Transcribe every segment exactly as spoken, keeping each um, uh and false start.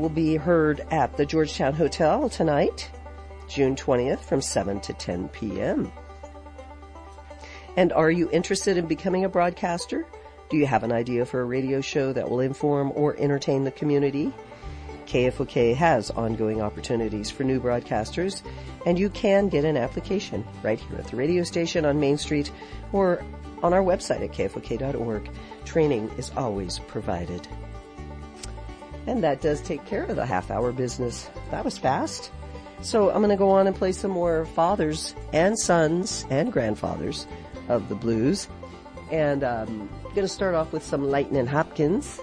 will be heard at the Georgetown Hotel tonight, June twentieth, from seven to ten p.m. And are you interested in becoming a broadcaster? Do you have an idea for a radio show that will inform or entertain the community? K F O K has ongoing opportunities for new broadcasters, and you can get an application right here at the radio station on Main Street or on our website at K F O K dot org. Training is always provided. And that does take care of the half-hour business. That was fast. So I'm going to go on and play some more fathers and sons and grandfathers of the blues. And um, I'm going to start off with some Lightnin' Hopkins.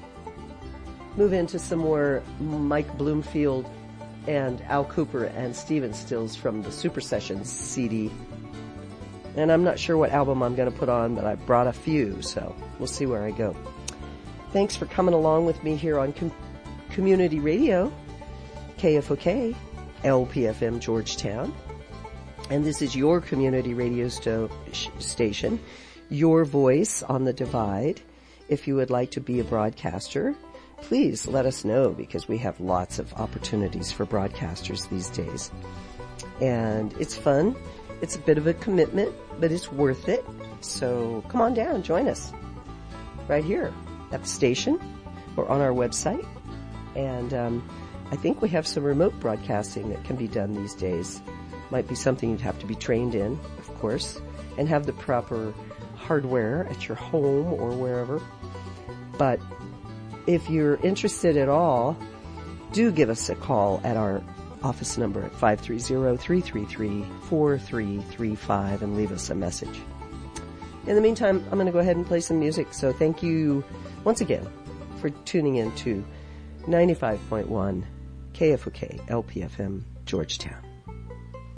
Move into some more Mike Bloomfield and Al Cooper and Stephen Stills from the Super Sessions C D. And I'm not sure what album I'm going to put on, but I brought a few, so we'll see where I go. Thanks for coming along with me here on Com- Community Radio, K F O K, L P F M Georgetown. And this is your community radio sto- sh- station, your voice on the divide. If you would like to be a broadcaster, please let us know, because we have lots of opportunities for broadcasters these days. And it's fun. It's a bit of a commitment, but it's worth it. So come on down, join us right here at the station or on our website. And um, I think we have some remote broadcasting that can be done these days. Might be something you'd have to be trained in, of course, and have the proper hardware at your home or wherever. But if you're interested at all, do give us a call at our office number at five three zero, three three three, four three three five and leave us a message. In the meantime, I'm going to go ahead and play some music. So thank you once again for tuning in to ninety-five point one K F O K L P F M Georgetown.